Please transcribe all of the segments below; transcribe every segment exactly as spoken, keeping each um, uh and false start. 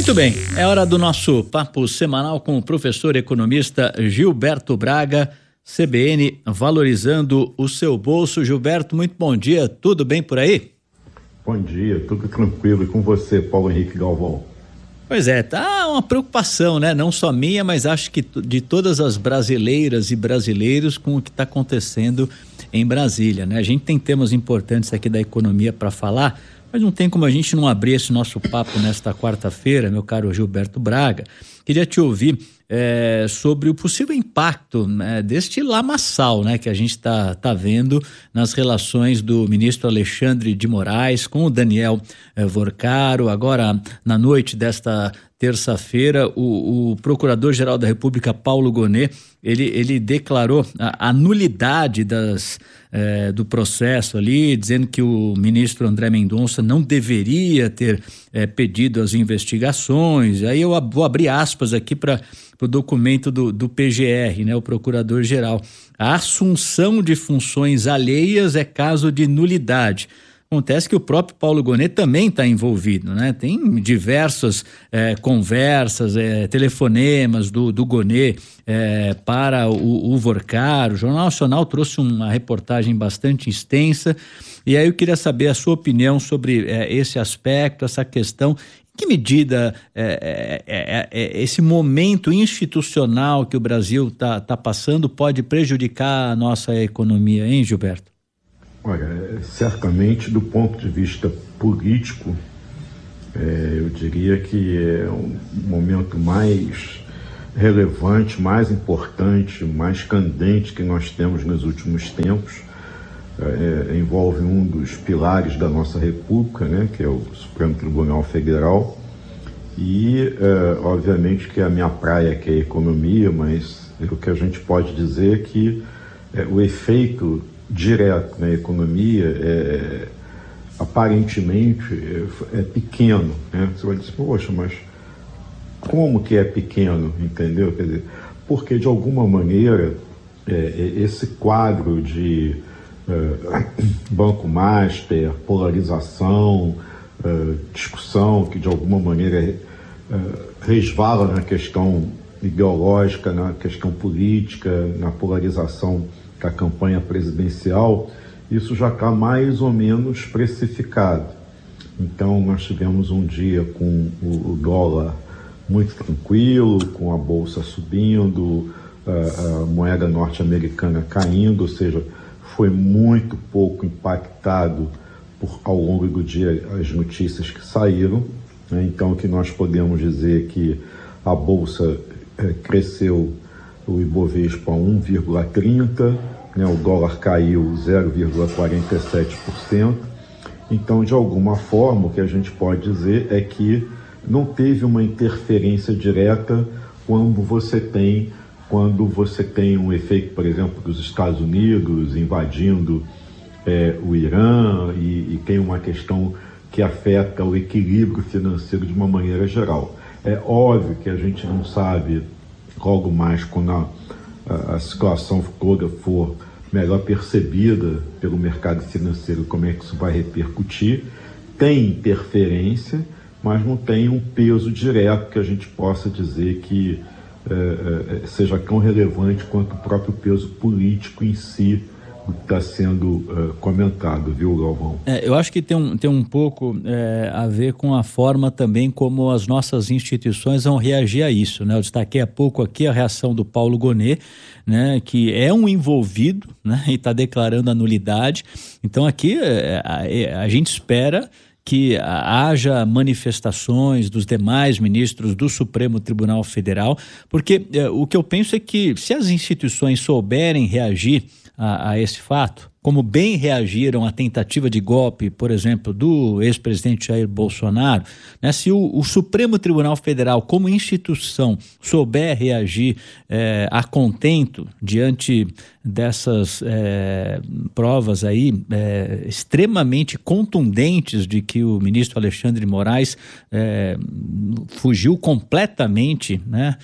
Muito bem, é hora do nosso papo semanal com o professor economista Gilberto Braga, C B N, valorizando o seu bolso. Gilberto, muito bom dia, tudo bem por aí? Bom dia, tudo tranquilo, e com você, Paulo Henrique Galvão? Pois é, tá uma preocupação, né? Não só minha, mas acho que de todas as brasileiras e brasileiros com o que está acontecendo em Brasília, né? A gente tem temas importantes aqui da economia para falar, mas não tem como a gente não abrir esse nosso papo nesta quarta-feira, meu caro Gilberto Braga. Queria te ouvir é, sobre o possível impacto, né, deste lamaçal, né, que a gente está tá vendo nas relações do ministro Alexandre de Moraes com o Daniel é, Vorcaro. Agora, na noite desta terça-feira, o, o Procurador-Geral da República, Paulo Gonet, ele, ele declarou a, a nulidade das, eh, do processo ali, dizendo que o ministro André Mendonça não deveria ter eh, pedido as investigações. Aí eu vou abrir aspas aqui para o documento do, do P G R, né, o Procurador-Geral. A assunção de funções alheias é caso de nulidade. Acontece que o próprio Paulo Gonet também está envolvido, né? Tem diversas é, conversas, é, telefonemas do, do Gonet é, para o, o Vorcaro. O Jornal Nacional trouxe uma reportagem bastante extensa e aí eu queria saber a sua opinião sobre é, esse aspecto, essa questão. Em que medida é, é, é, é, esse momento institucional que o Brasil está tá passando pode prejudicar a nossa economia, hein, Gilberto? Olha, certamente do ponto de vista político, é, eu diria que é um momento mais relevante, mais importante, mais candente que nós temos nos últimos tempos. É, envolve um dos pilares da nossa República, né, que é o Supremo Tribunal Federal, e é, obviamente que a minha praia que é a economia, mas o que a gente pode dizer é que é, o efeito direto na economia é, aparentemente é, é pequeno, né? Você vai dizer, poxa, mas como que é pequeno, entendeu? Quer dizer, porque de alguma maneira é, esse quadro de é, banco master, polarização, é, discussão que de alguma maneira é, resvala na questão ideológica, na questão política, na polarização da campanha presidencial, isso já está mais ou menos precificado. Então nós tivemos um dia com o, o dólar muito tranquilo, com a bolsa subindo, a, a moeda norte-americana caindo, ou seja, foi muito pouco impactado por, ao longo do dia as notícias que saíram, né? Então o que nós podemos dizer é que a bolsa é, cresceu, o Ibovespa um vírgula trinta, né, o dólar caiu zero vírgula quarenta e sete por cento. Então, de alguma forma, o que a gente pode dizer é que não teve uma interferência direta quando você tem, quando você tem um efeito, por exemplo, dos Estados Unidos invadindo é, o Irã e, e tem uma questão que afeta o equilíbrio financeiro de uma maneira geral. É óbvio que a gente não sabe logo mais quando a, a, a situação toda for melhor percebida pelo mercado financeiro, como é que isso vai repercutir. Tem interferência, mas não tem um peso direto que a gente possa dizer que é, é, seja tão relevante quanto o próprio peso político em si está sendo uh, comentado, viu, Galvão? É, eu acho que tem um, tem um pouco é, a ver com a forma também como as nossas instituições vão reagir a isso, né? Eu destaquei há pouco aqui a reação do Paulo Gonet, né, que é um envolvido, né, e está declarando a nulidade. Então aqui é, a, a gente espera que haja manifestações dos demais ministros do Supremo Tribunal Federal, porque é, o que eu penso é que se as instituições souberem reagir A, a esse fato, como bem reagiram à tentativa de golpe, por exemplo, do ex-presidente Jair Bolsonaro, né? Se o, o Supremo Tribunal Federal, como instituição, souber reagir é, a contento diante dessas é, provas aí é, extremamente contundentes de que o ministro Alexandre de Moraes é, fugiu completamente, né,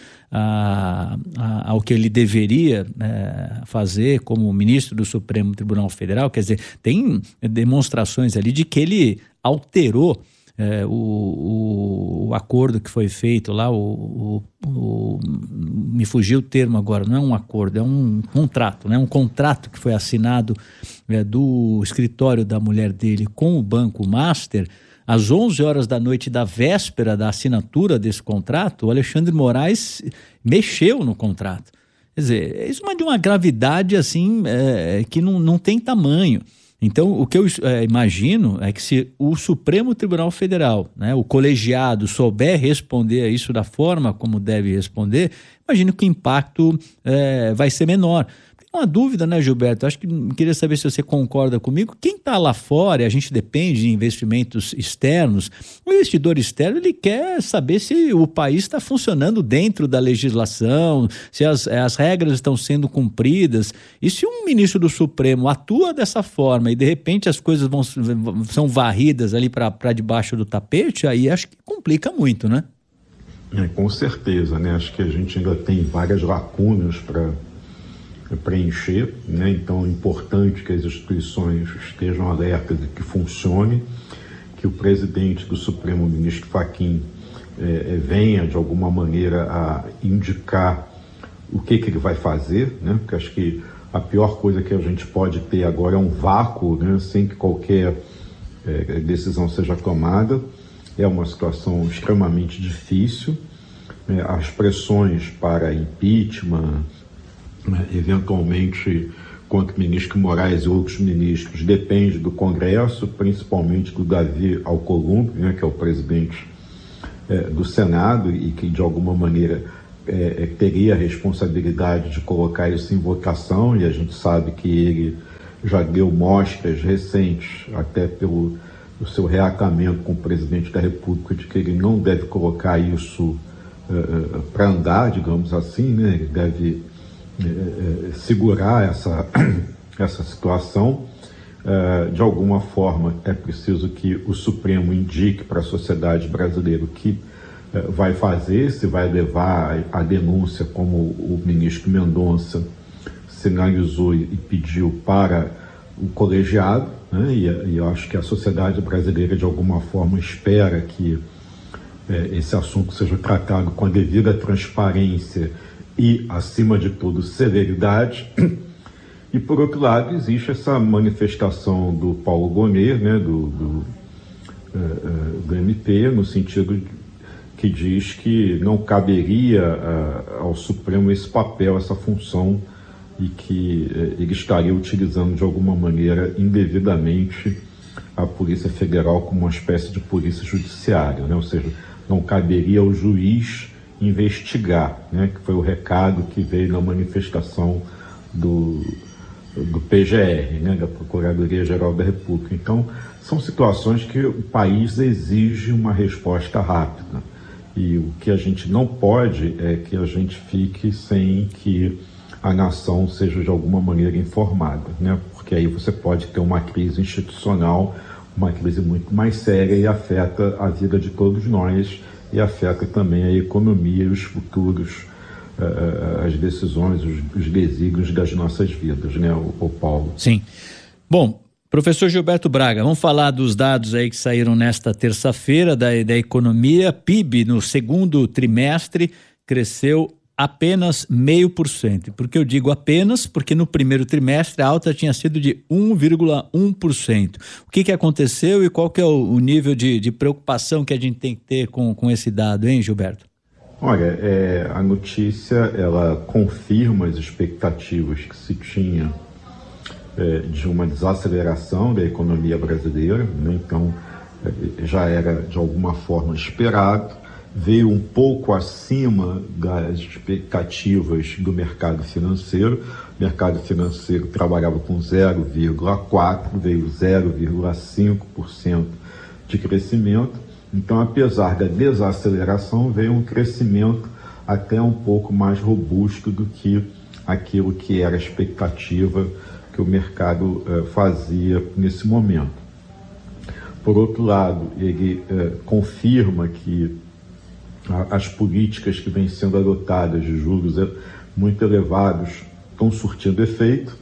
a, a, ao que ele deveria é, fazer como ministro do Supremo Tribunal Federal, quer dizer, tem demonstrações ali de que ele alterou É, o, o, o acordo que foi feito lá, o, o, o, me fugiu o termo agora, não é um acordo, é um contrato, né? Um contrato que foi assinado é, do escritório da mulher dele com o Banco Master. Às onze horas da noite da véspera da assinatura desse contrato, o Alexandre Moraes mexeu no contrato. Quer dizer, isso é de uma gravidade assim, é, que não, não tem tamanho. Então, o que eu é, imagino é que se o Supremo Tribunal Federal, né, o colegiado, souber responder a isso da forma como deve responder, imagino que o impacto é, vai ser menor. Uma dúvida, né, Gilberto? Acho que queria saber se você concorda comigo. Quem está lá fora, a gente depende de investimentos externos. O investidor externo, ele quer saber se o país está funcionando dentro da legislação, se as, as regras estão sendo cumpridas. E se um ministro do Supremo atua dessa forma e, de repente, as coisas vão, são varridas ali para debaixo do tapete, aí acho que complica muito, né? É, com certeza, né? Acho que a gente ainda tem várias lacunas para preencher, né? Então é importante que as instituições estejam alertas de que funcione, que o presidente do Supremo, o ministro Fachin, é, venha de alguma maneira a indicar o que, que ele vai fazer, né? Porque acho que a pior coisa que a gente pode ter agora é um vácuo, né? Sem que qualquer é, decisão seja tomada. É uma situação extremamente difícil. É, as pressões para impeachment, eventualmente contra o ministro Moraes e outros ministros, depende do Congresso, principalmente do Davi Alcolumbre, né, que é o presidente é, do Senado e que de alguma maneira é, teria a responsabilidade de colocar isso em votação, e a gente sabe que ele já deu mostras recentes, até pelo o seu reatamento com o presidente da República, de que ele não deve colocar isso uh, para andar, digamos assim, né? Ele deve É, é, segurar essa, essa situação. É, de alguma forma é preciso que o Supremo indique para a sociedade brasileira o que é, vai fazer, se vai levar a, a denúncia, como o ministro Mendonça sinalizou e, e pediu para o colegiado, né? e, e eu acho que a sociedade brasileira de alguma forma espera que é, esse assunto seja tratado com a devida transparência e, acima de tudo, celeridade. E, por outro lado, existe essa manifestação do Paulo Gonet, né, do, do, uh, do M P, no sentido que diz que não caberia uh, ao Supremo esse papel, essa função, e que uh, ele estaria utilizando, de alguma maneira, indevidamente a Polícia Federal como uma espécie de polícia judiciária, né? Ou seja, não caberia ao juiz investigar, né, que foi o recado que veio na manifestação do, do P G R, né, da Procuradoria-Geral da República. Então, são situações que o país exige uma resposta rápida. E o que a gente não pode é que a gente fique sem que a nação seja de alguma maneira informada, né, porque aí você pode ter uma crise institucional, uma crise muito mais séria e afeta a vida de todos nós, e afeta também a economia e os futuros, uh, as decisões, os, os desígnios das nossas vidas, né, o, o Paulo? Sim. Bom, professor Gilberto Braga, vamos falar dos dados aí que saíram nesta terça-feira da, da economia. P I B no segundo trimestre cresceu apenas meio por cento. Por que eu digo apenas? Porque no primeiro trimestre a alta tinha sido de um vírgula um por cento. O que que aconteceu e qual que é o, o nível de, de preocupação que a gente tem que ter com, com esse dado, hein, Gilberto? Olha, é, a notícia, ela confirma as expectativas que se tinha é, de uma desaceleração da economia brasileira, né? Então, é, já era de alguma forma esperado. Veio um pouco acima das expectativas do mercado financeiro. O mercado financeiro trabalhava com zero vírgula quatro por cento, veio zero vírgula cinco por cento de crescimento. Então, apesar da desaceleração, veio um crescimento até um pouco mais robusto do que aquilo que era a expectativa que o mercado eh, fazia nesse momento. Por outro lado, ele eh, confirma que as políticas que vêm sendo adotadas de juros muito elevados estão surtindo efeito.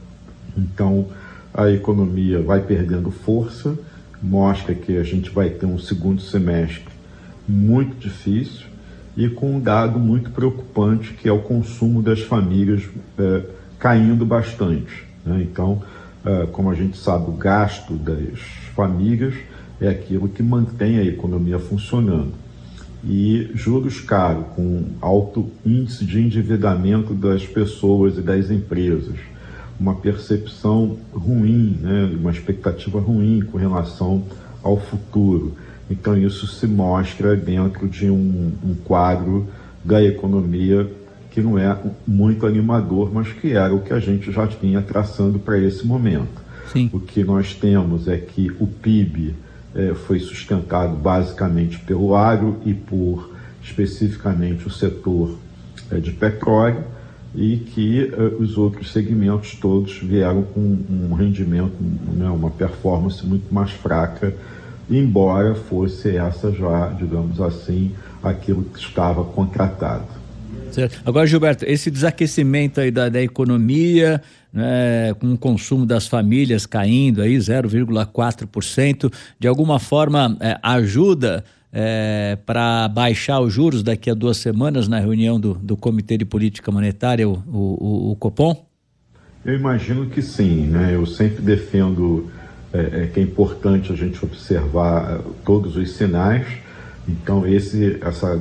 Então, a economia vai perdendo força, mostra que a gente vai ter um segundo semestre muito difícil e com um dado muito preocupante, que é o consumo das famílias é, caindo bastante, né? Então, é, como a gente sabe, o gasto das famílias é aquilo que mantém a economia funcionando. E juros caros, com alto índice de endividamento das pessoas e das empresas, uma percepção ruim, né, uma expectativa ruim com relação ao futuro. Então isso se mostra dentro de um, um quadro da economia que não é muito animador, mas que era o que a gente já vinha traçando para esse momento. Sim. O que nós temos é que o P I B eh, foi sustentado basicamente pelo agro e por especificamente o setor eh, de petróleo, e que uh, os outros segmentos todos vieram com um rendimento, né, uma performance muito mais fraca, embora fosse essa já, digamos assim, aquilo que estava contratado. Certo. Agora, Gilberto, esse desaquecimento aí da, da economia, né, com o consumo das famílias caindo aí zero vírgula quatro por cento, de alguma forma é, ajuda É, para baixar os juros daqui a duas semanas na reunião do, do Comitê de Política Monetária, o, o, o Copom? Eu imagino que sim, né? Eu sempre defendo é, é, que é importante a gente observar todos os sinais. Então esse, essa,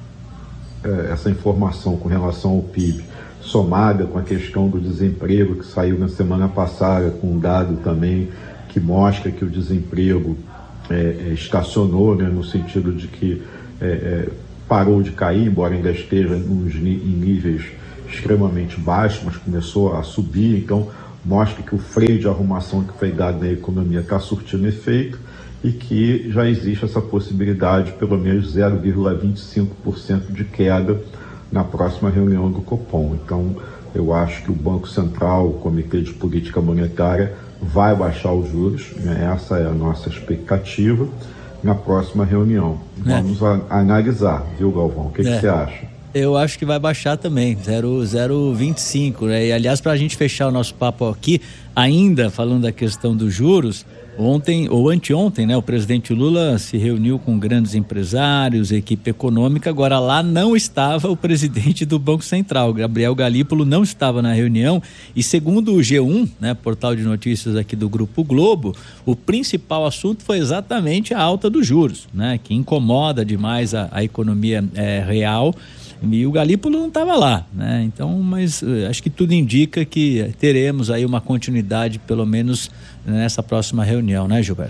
é, essa informação com relação ao P I B, somada com a questão do desemprego que saiu na semana passada, com um dado também que mostra que o desemprego É, estacionou, né, no sentido de que é, é, parou de cair, embora ainda esteja nos, em níveis extremamente baixos, mas começou a subir. Então mostra que o freio de arrumação que foi dado na economia está surtindo efeito e que já existe essa possibilidade de pelo menos zero vírgula vinte e cinco por cento de queda na próxima reunião do Copom. Então eu acho que o Banco Central, o Comitê de Política Monetária, vai baixar os juros, né? Essa é a nossa expectativa na próxima reunião. Vamos é. a, analisar, viu, Galvão? O que, é. que você acha? Eu acho que vai baixar também, zero vírgula vinte e cinco, né? E aliás, para a gente fechar o nosso papo aqui, ainda falando da questão dos juros, ontem ou anteontem, né, o presidente Lula se reuniu com grandes empresários, equipe econômica. Agora lá não estava o presidente do Banco Central, Gabriel Galípolo, não estava na reunião, e segundo o G um, né, portal de notícias aqui do Grupo Globo, o principal assunto foi exatamente a alta dos juros, né, que incomoda demais a, a economia é, real. E o Galípolo não estava lá, né? Então, mas acho que tudo indica que teremos aí uma continuidade, pelo menos nessa próxima reunião, né, Gilberto?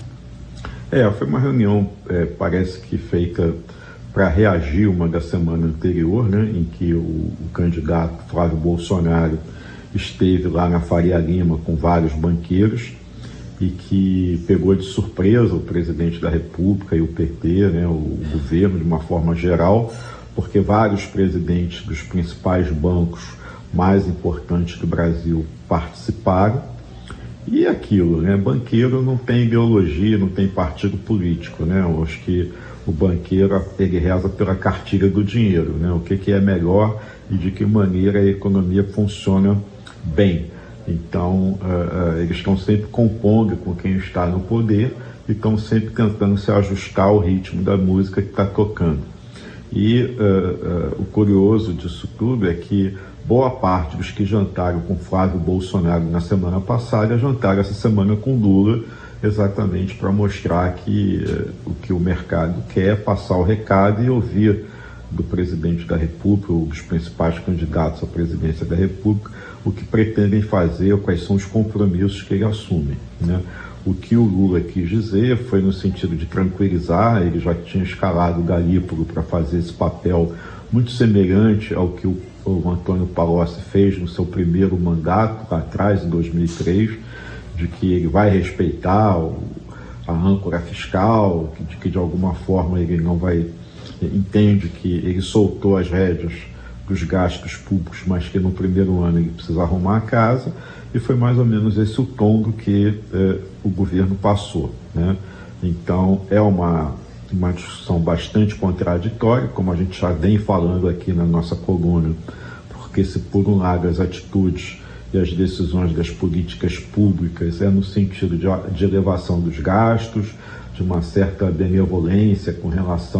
É, foi uma reunião, é, parece que feita para reagir uma da semana anterior, né, em que o, o candidato Flávio Bolsonaro esteve lá na Faria Lima com vários banqueiros e que pegou de surpresa o presidente da República e o P T, né, o, o governo de uma forma geral, porque vários presidentes dos principais bancos mais importantes do Brasil participaram. E aquilo, né? Banqueiro não tem ideologia, não tem partido político, né? Eu acho que o banqueiro, ele reza pela cartilha do dinheiro, né? O que, que é melhor e de que maneira a economia funciona bem. Então, uh, uh, eles estão sempre compondo com quem está no poder e estão sempre tentando se ajustar ao ritmo da música que está tocando. E uh, uh, o curioso disso tudo é que boa parte dos que jantaram com Flávio Bolsonaro na semana passada jantaram essa semana com Lula, exatamente para mostrar que uh, o que o mercado quer é passar o recado e ouvir do presidente da República, ou dos principais candidatos à presidência da República, o que pretendem fazer, quais são os compromissos que ele assume, né? O que o Lula quis dizer foi no sentido de tranquilizar. Ele já tinha escalado o Galípolo para fazer esse papel muito semelhante ao que o, o Antônio Palocci fez no seu primeiro mandato, lá atrás, em dois mil e três, de que ele vai respeitar o, a âncora fiscal, que, de que de alguma forma ele não vai, entende que ele soltou as rédeas dos gastos públicos, mas que no primeiro ano ele precisa arrumar a casa. E foi mais ou menos esse o tom do que eh, o governo passou, né? Então é uma, uma discussão bastante contraditória, como a gente já vem falando aqui na nossa coluna, porque se por um lado as atitudes e as decisões das políticas públicas é no sentido de, de elevação dos gastos, de uma certa benevolência com relação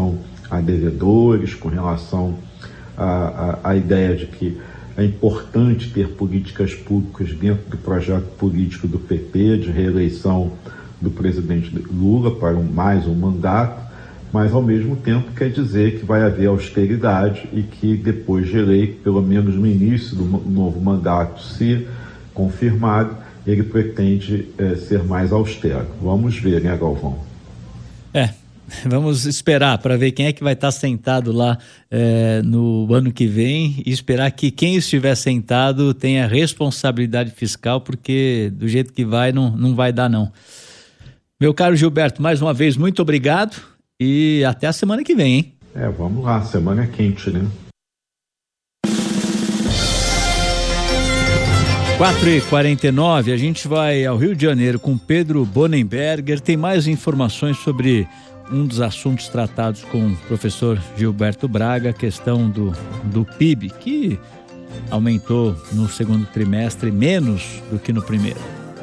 a devedores, com relação à, à, à ideia de que é importante ter políticas públicas dentro do projeto político do P T, de reeleição do presidente Lula para um, mais um mandato, mas ao mesmo tempo quer dizer que vai haver austeridade e que depois de eleito, pelo menos no início do novo mandato, se confirmado, ele pretende é, ser mais austero. Vamos ver, né, Galvão? É, vamos esperar para ver quem é que vai estar sentado lá é, no ano que vem e esperar que quem estiver sentado tenha responsabilidade fiscal, porque do jeito que vai, não, não vai dar não. Meu caro Gilberto, mais uma vez, muito obrigado e até a semana que vem, hein? É, vamos lá, semana é quente, né? quatro e quarenta e nove, a gente vai ao Rio de Janeiro com Pedro Bonenberger. Tem mais informações sobre um dos assuntos tratados com o professor Gilberto Braga, a questão do, do P I B, que aumentou no segundo trimestre menos do que no primeiro.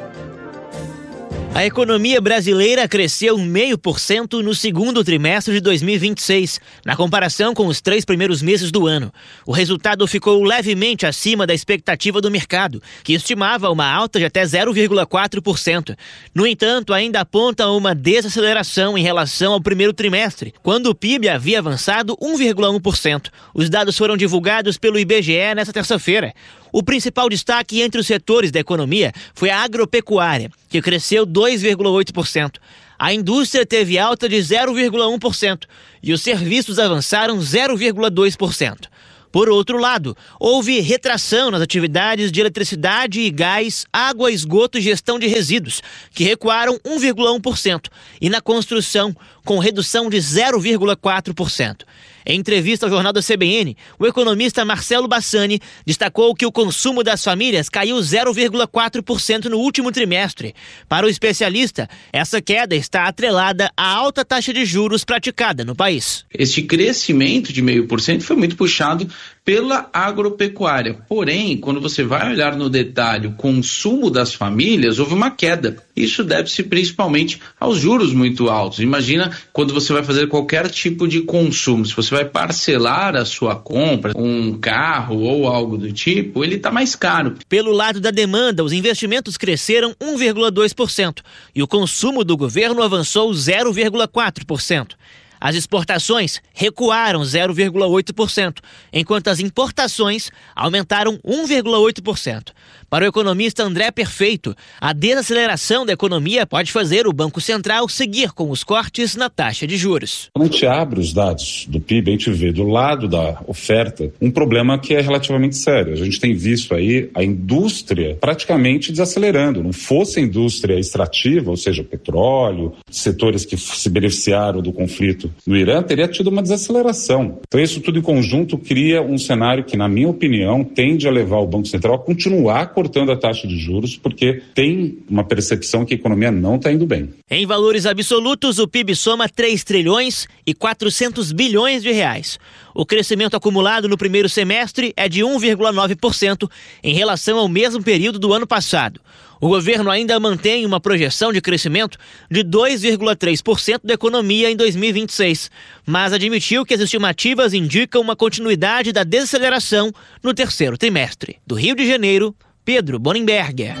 A economia brasileira cresceu zero vírgula cinco por cento no segundo trimestre de dois mil e vinte e seis, na comparação com os três primeiros meses do ano. O resultado ficou levemente acima da expectativa do mercado, que estimava uma alta de até zero vírgula quatro por cento. No entanto, ainda aponta uma desaceleração em relação ao primeiro trimestre, quando o P I B havia avançado um vírgula um por cento. Os dados foram divulgados pelo I B G E nesta terça-feira. O principal destaque entre os setores da economia foi a agropecuária, que cresceu dois vírgula oito por cento. A indústria teve alta de zero vírgula um por cento e os serviços avançaram zero vírgula dois por cento. Por outro lado, houve retração nas atividades de eletricidade e gás, água, esgoto e gestão de resíduos, que recuaram um vírgula um por cento, e na construção, com redução de zero vírgula quatro por cento. Em entrevista ao jornal da C B N, o economista Marcelo Bassani destacou que o consumo das famílias caiu zero vírgula quatro por cento no último trimestre. Para o especialista, essa queda está atrelada à alta taxa de juros praticada no país. Este crescimento de zero vírgula cinco por cento foi muito puxado pela agropecuária. Porém, quando você vai olhar no detalhe o consumo das famílias, houve uma queda. Isso deve-se principalmente aos juros muito altos. Imagina quando você vai fazer qualquer tipo de consumo, se você vai parcelar a sua compra, um carro ou algo do tipo, ele está mais caro. Pelo lado da demanda, os investimentos cresceram um vírgula dois por cento e o consumo do governo avançou zero vírgula quatro por cento. As exportações recuaram zero vírgula oito por cento, enquanto as importações aumentaram um vírgula oito por cento. Para o economista André Perfeito, a desaceleração da economia pode fazer o Banco Central seguir com os cortes na taxa de juros. Quando a gente abre os dados do P I B, a gente vê do lado da oferta um problema que é relativamente sério. A gente tem visto aí a indústria praticamente desacelerando. Não fosse a indústria extrativa, ou seja, petróleo, setores que se beneficiaram do conflito no Irã, teria tido uma desaceleração. Então isso tudo em conjunto cria um cenário que, na minha opinião, tende a levar o Banco Central a continuar cortando a taxa de juros, porque tem uma percepção que a economia não está indo bem. Em valores absolutos, o P I B soma três trilhões e quatrocentos bilhões de reais. O crescimento acumulado no primeiro semestre é de um vírgula nove por cento em relação ao mesmo período do ano passado. O governo ainda mantém uma projeção de crescimento de dois vírgula três por cento da economia em dois mil e vinte e seis, mas admitiu que as estimativas indicam uma continuidade da desaceleração no terceiro trimestre. Do Rio de Janeiro, Pedro Bonenberger.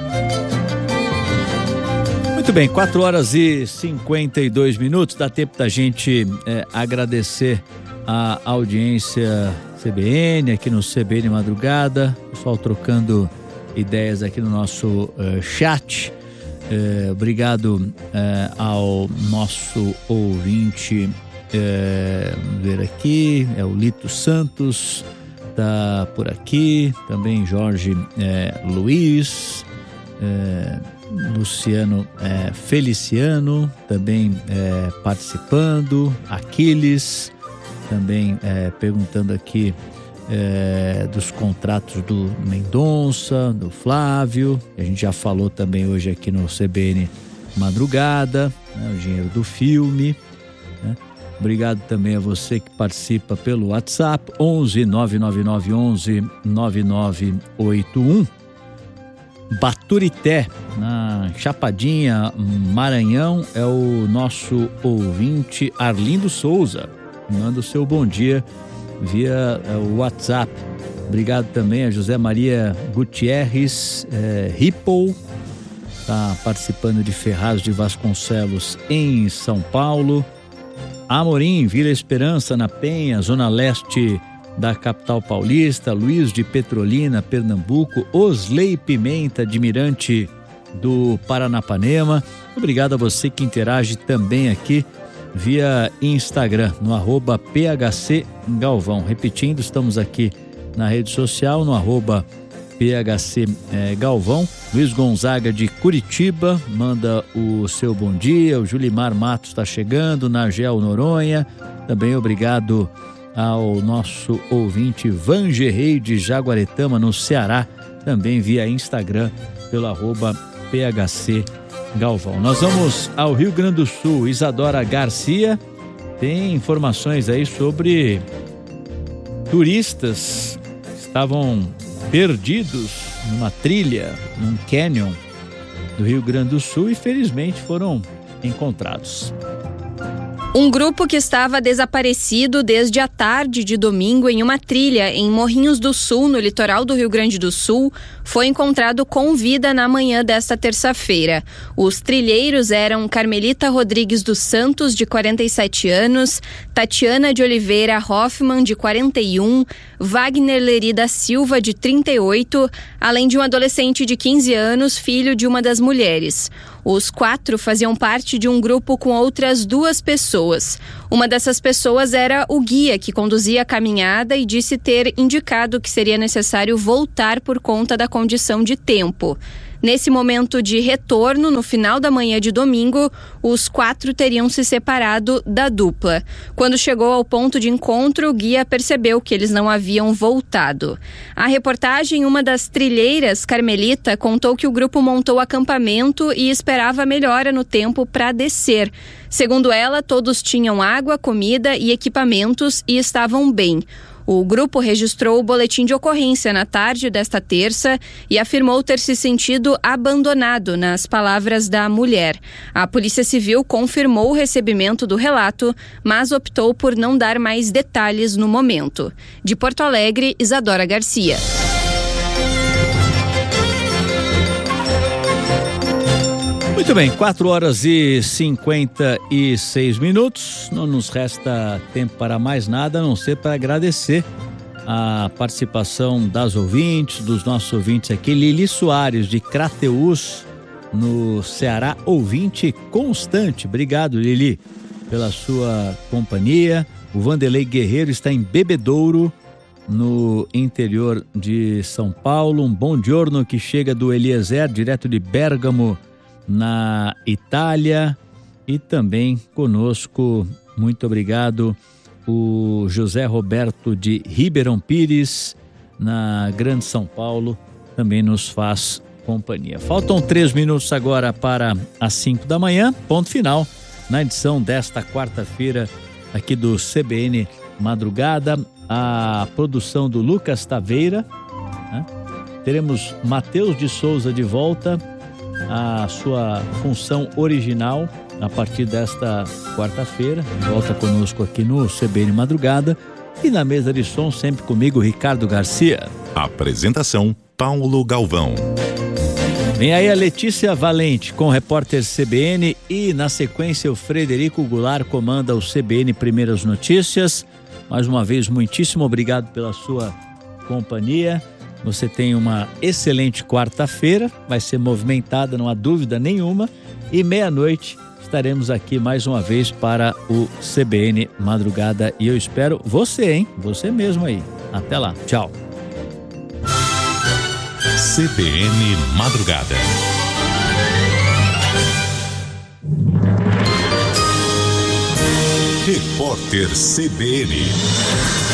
Muito bem, quatro horas e cinquenta e dois minutos, dá tempo da gente é, agradecer a audiência C B N, aqui no C B N Madrugada, pessoal trocando ideias aqui no nosso uh, chat. Uh, obrigado uh, ao nosso ouvinte, uh, vamos ver aqui, é o Lito Santos, tá por aqui, também Jorge uh, Luiz, uh, Luciano uh, Feliciano, também uh, participando, Aquiles, também uh, perguntando aqui É, dos contratos do Mendonça, do Flávio, a gente já falou também hoje aqui no C B N Madrugada, né, o dinheiro do filme, né? Obrigado também a você que participa pelo WhatsApp onze nove nove nove onze nove nove oito um. Baturité, na Chapadinha, Maranhão, é o nosso ouvinte Arlindo Souza. manda o seu bom dia via o WhatsApp. Obrigado também a José Maria Gutierrez é, Rippel, está participando de Ferraz de Vasconcelos em São Paulo. Amorim, Vila Esperança, na Penha, zona leste da capital paulista. Luiz de Petrolina, Pernambuco. Osley Pimenta, de Mirante do Paranapanema. Obrigado a você que interage também aqui via Instagram, no arroba P H C Galvão. Repetindo, estamos aqui na rede social, no arroba P H C eh, Galvão. Luiz Gonzaga de Curitiba manda o seu bom dia. O Julimar Matos está chegando, Nagel Noronha. Também obrigado ao nosso ouvinte Vangerrey de Jaguaretama, no Ceará, também via Instagram, pelo arroba P H C Galvão. Nós vamos ao Rio Grande do Sul. Isadora Garcia tem informações aí sobre turistas que estavam perdidos numa trilha, num canyon do Rio Grande do Sul e felizmente foram encontrados. Um grupo que estava desaparecido desde a tarde de domingo em uma trilha em Morrinhos do Sul, no litoral do Rio Grande do Sul, foi encontrado com vida na manhã desta terça-feira. Os trilheiros eram Carmelita Rodrigues dos Santos, de quarenta e sete anos, Tatiana de Oliveira Hoffmann, de quarenta e um, Wagner Leri da Silva, de trinta e oito, além de um adolescente de quinze anos, filho de uma das mulheres. Os quatro faziam parte de um grupo com outras duas pessoas. Uma dessas pessoas era o guia que conduzia a caminhada e disse ter indicado que seria necessário voltar por conta da condição de tempo. Nesse momento de retorno, no final da manhã de domingo, os quatro teriam se separado da dupla. Quando chegou ao ponto de encontro, o guia percebeu que eles não haviam voltado. A reportagem, uma das trilheiras, Carmelita, contou que o grupo montou acampamento e esperava melhora no tempo para descer. Segundo ela, todos tinham água, comida e equipamentos e estavam bem. O grupo registrou o boletim de ocorrência na tarde desta terça e afirmou ter se sentido abandonado, nas palavras da mulher. A Polícia Civil confirmou o recebimento do relato, mas optou por não dar mais detalhes no momento. De Porto Alegre, Isadora Garcia. Muito bem, quatro horas e cinquenta e seis minutos. Não nos resta tempo para mais nada, a não ser para agradecer a participação das ouvintes, dos nossos ouvintes aqui. Lili Soares, de Crateús, no Ceará, ouvinte constante. Obrigado, Lili, pela sua companhia. O Vanderlei Guerreiro está em Bebedouro, no interior de São Paulo. Um bom giorno que chega do Eliezer, direto de Bérgamo, na Itália. E também conosco, muito obrigado, o José Roberto de Ribeirão Pires, na Grande São Paulo, também nos faz companhia. Faltam três minutos agora para as cinco da manhã, ponto final na edição desta quarta-feira aqui do C B N Madrugada. A produção do Lucas Taveira, né? Teremos Matheus de Souza de volta a sua função original a partir desta quarta-feira. Volta conosco aqui no C B N Madrugada. E na mesa de som, sempre comigo, Ricardo Garcia. Apresentação, Paulo Galvão. Vem aí a Letícia Valente com o repórter C B N e, na sequência, o Frederico Goulart comanda o C B N Primeiras Notícias. Mais uma vez, muitíssimo obrigado pela sua companhia. Você tem uma excelente quarta-feira, vai ser movimentada, não há dúvida nenhuma. E meia-noite estaremos aqui mais uma vez para o C B N Madrugada. E eu espero você, hein? Você mesmo aí. Até lá. Tchau. C B N Madrugada. Repórter C B N.